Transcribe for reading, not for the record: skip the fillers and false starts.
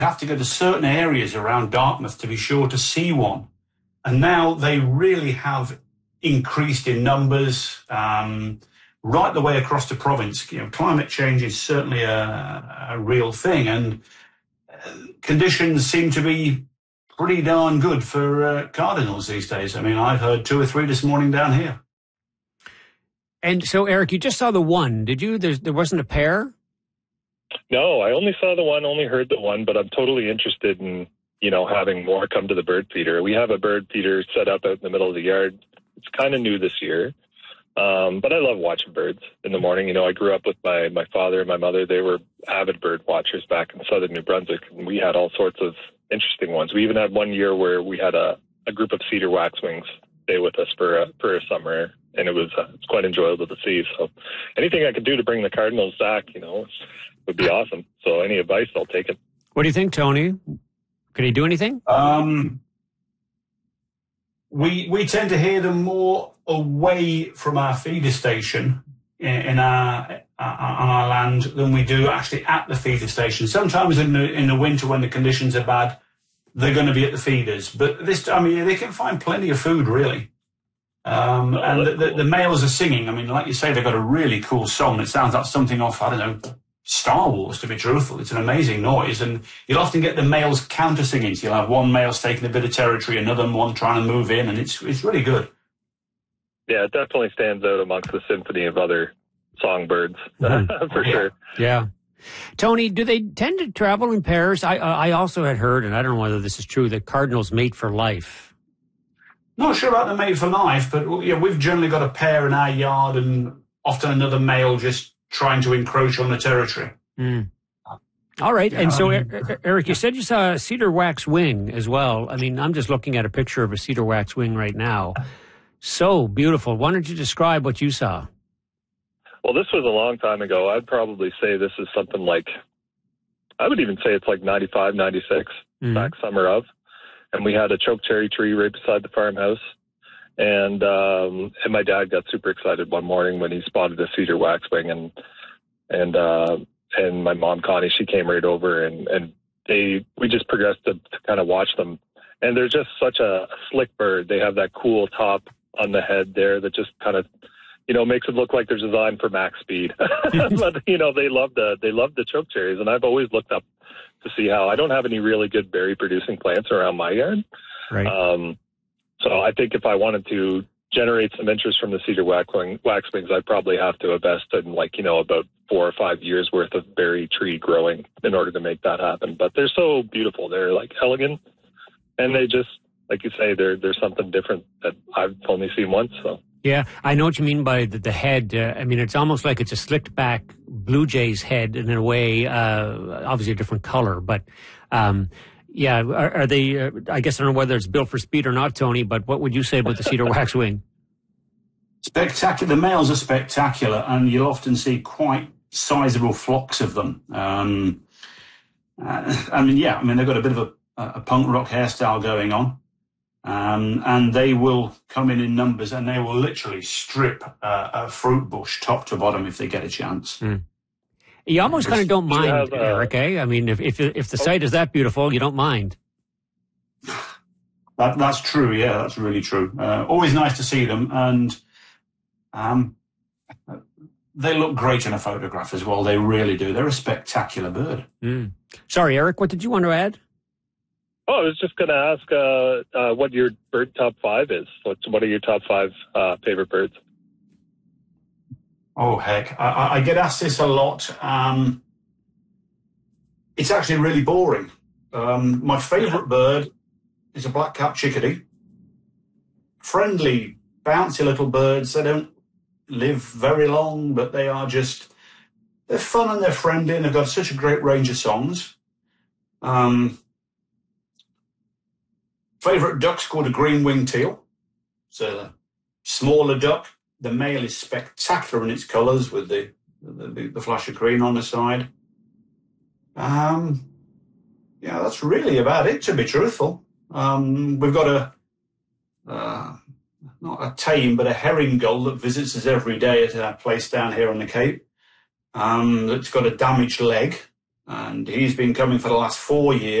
have to go to certain areas around Dartmouth to be sure to see one. And now they really have increased in numbers right the way across the province. Climate change is certainly a real thing, and conditions seem to be pretty darn good for cardinals these days. I mean, I've heard 2 or 3 this morning down here. And so, Eric, you just saw the one, did you? There wasn't a pair? No, I only saw the one, only heard the one, but I'm totally interested in, having more come to the bird feeder. We have a bird feeder set up out in the middle of the yard. It's kind of new this year, but I love watching birds in the morning. I grew up with my father and my mother. They were avid bird watchers back in southern New Brunswick, and we had all sorts of interesting ones. We even had one year where we had a group of cedar waxwings stay with us for a summer, and it's quite enjoyable to see. So anything I could do to bring the cardinals back, would be awesome. So any advice, I'll take it. What do you think, Tony? Could he do anything? We tend to hear them more away from our feeder station on our land than we do actually at the feeder station. Sometimes in the winter when the conditions are bad, they're going to be at the feeders. But this time of year, they can find plenty of food, really. And the males are singing. I mean, like you say, they've got a really cool song. It sounds like something off, I don't know, Star Wars, to be truthful. It's an amazing noise, and you'll often get the males counter singing. So you'll have one male taking a bit of territory, another one trying to move in, and it's really good. Yeah, it definitely stands out amongst the symphony of other songbirds, for sure. Yeah. Tony, do they tend to travel in pairs? I also had heard, and I don't know whether this is true, that cardinals mate for life. Not sure about the mate for life, but we've generally got a pair in our yard, and often another male just trying to encroach on the territory. Mm. All right. And so, Eric, you said you saw a cedar wax wing as well. I mean, I'm just looking at a picture of a cedar wax wing right now. So beautiful. Why don't you describe what you saw? Well, this was a long time ago. I'd probably say this is something like, I would even say it's like 95, 96, back summer of. And we had a chokecherry tree right beside the farmhouse. And my dad got super excited one morning when he spotted a cedar waxwing, and my mom Connie, she came right over, and we just progressed to kind of watch them. And they're just such a slick bird. They have that cool top on the head there that just kind of, makes it look like they're designed for max speed. But they love the chokecherries, and I've always looked up to see how. I don't have any really good berry producing plants around my yard. Right. So I think if I wanted to generate some interest from the cedar waxwings, I'd probably have to invest in about 4 or 5 years worth of berry tree growing in order to make that happen. But they're so beautiful. They're elegant, and they just, like you say, there's something different that I've only seen once. So. Yeah, I know what you mean by the head. I mean, it's almost like it's a slicked back blue jay's head in a way, obviously a different color, but yeah, are they, I guess I don't know whether it's built for speed or not, Tony, but what would you say about the cedar waxwing? Spectacular. The males are spectacular, and you'll often see quite sizable flocks of them. They've got a bit of a punk rock hairstyle going on, and they will come in numbers, and they will literally strip a fruit bush top to bottom if they get a chance. Mm. You almost kind of don't mind, Eric, eh? I mean, if the site is that beautiful, you don't mind. That's true, yeah, that's really true. Always nice to see them, and they look great in a photograph as well. They really do. They're a spectacular bird. Mm. Sorry, Eric, what did you want to add? Oh, I was just going to ask what your bird top 5 is. What are your top 5 favorite birds? Oh, heck. I get asked this a lot. It's actually really boring. My favorite bird is a black-capped chickadee. Friendly, bouncy little birds. They don't live very long, but they're fun and they're friendly, and they've got such a great range of songs. Favorite duck's called a green-winged teal. It's a smaller duck. The male is spectacular in its colours with the flash of green on the side. That's really about it, to be truthful. We've got not a tame, but a herring gull that visits us every day at our place down here on the Cape. That's got a damaged leg. and he's been coming for the last 4 years.